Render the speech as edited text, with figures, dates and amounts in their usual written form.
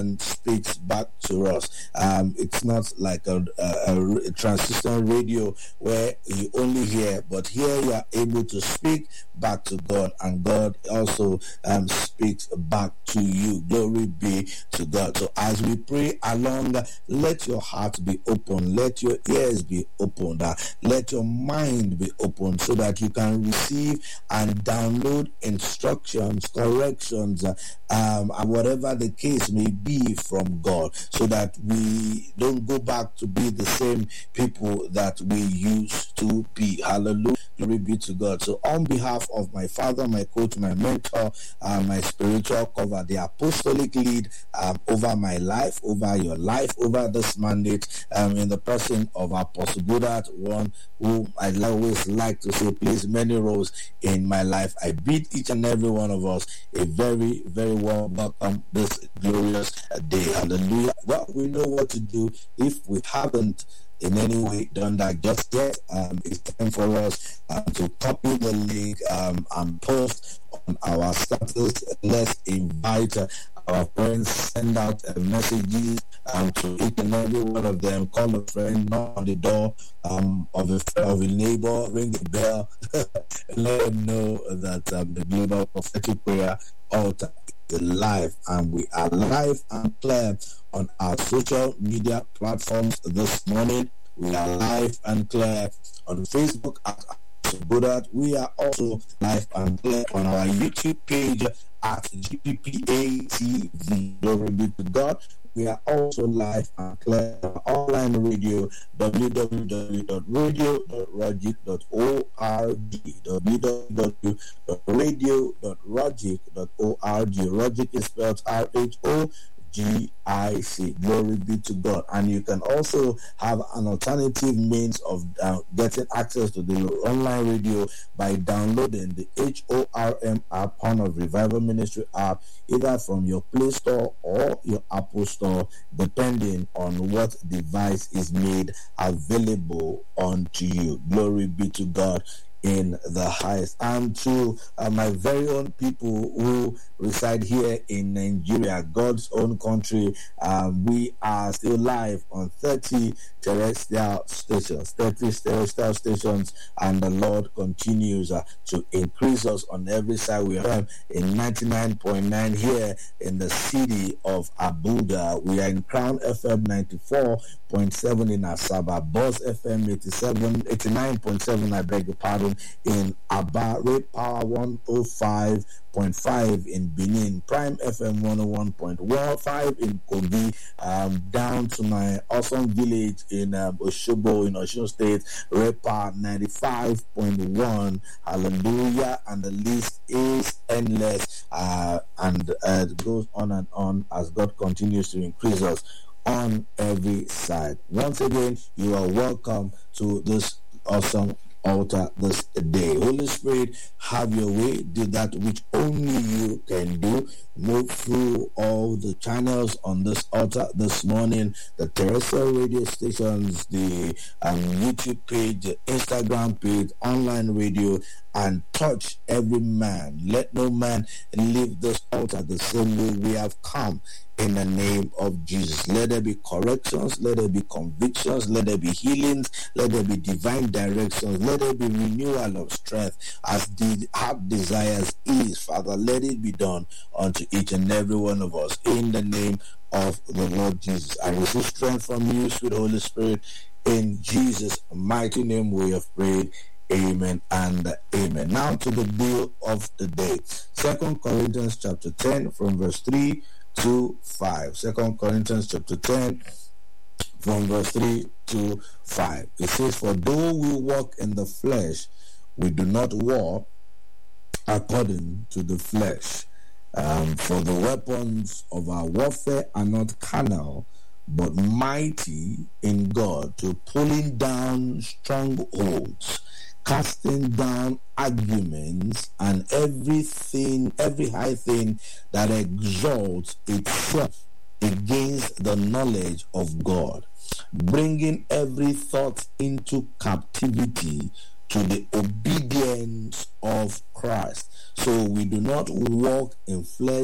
speaks back to us. It's not like a transistor radio where you only hear, but here you are able to speak back to God, and God also speaks back to you. Glory be to God. So as we pray along, let your heart be open, let your ears be opened, let your mind be open, so that you can receive and download instructions, corrections, whatever the case may be from God, so that we don't go back to be the same people that we used to be. Hallelujah. Glory be to God. So on behalf of my father, my coach, my mentor, my spiritual cover, the apostolic lead over my life, over your life, over this mandate, in the person of Apostle Goddard, one who I always like to say plays many roles in my life. I bid each and every one of us a very, very warm welcome this glorious day. Hallelujah. Well, we know what to do if we haven't in any way done that just yet. It's time for us to copy the link and post on our status. Let's invite our friends, send out messages to each and every one of them. Call a friend, knock on the door of a neighbor, ring the bell, let them know that the Global Prophetic Prayer Altar is live, and we are live and clear on our social media platforms this morning. We are live and clear on Facebook at Goddard. We are also live and clear on our YouTube page at GPPA TV. Glory be to God. We are also live and clear on online radio, www.radio.rogic.org, www.radio.rogic.org. Rogic is spelled RHOGIC. Glory be to God. And you can also have an alternative means of getting access to the online radio by downloading the HORM app, Horn of Revival Ministry app, either from your Play Store or your Apple Store, depending on what device is made available unto you. Glory be to God in the highest. And to my very own people who reside here in Nigeria, God's own country, we are still live on 30 terrestrial stations, and the Lord continues to increase us on every side. We are in 99.9 here in the city of Abuja. We are in Crown FM 94.7 in Asaba, Boss FM 89.7, I beg your pardon, in Aba, Red Power 105.5 in Benin, Prime FM 101.15 in Kogi, down to my awesome village in Oshobo in Osun State, Red Power 95.1. Hallelujah. And the list is endless, and it goes on and on as God continues to increase us on every side. Once again, you are welcome to this awesome altar this day. Holy Spirit, have your way. Do that which only you can do. Move through all the channels on this altar this morning, the terrestrial radio stations, the YouTube page, the Instagram page, online radio, and touch every man. Let no man leave this altar the same way we have come. In the name of Jesus, let there be corrections, let there be convictions, let there be healings, let there be divine directions, let there be renewal of strength as the heart desires is. Father, let it be done unto each and every one of us in the name of the Lord Jesus. I receive strength from you, sweet Holy Spirit. In Jesus' mighty name we have prayed. Amen and amen. Now to the deal of the day. 2 Corinthians chapter 10 from verse 3 to 5. 2 Corinthians chapter 10 from verse 3 to 5. It says, for though we walk in the flesh, we do not war according to the flesh. For the weapons of our warfare are not carnal, but mighty in God to pulling down strongholds, casting down arguments and every high thing that exalts itself against the knowledge of God, bringing every thought into captivity to the obedience of Christ. So we do not walk in flesh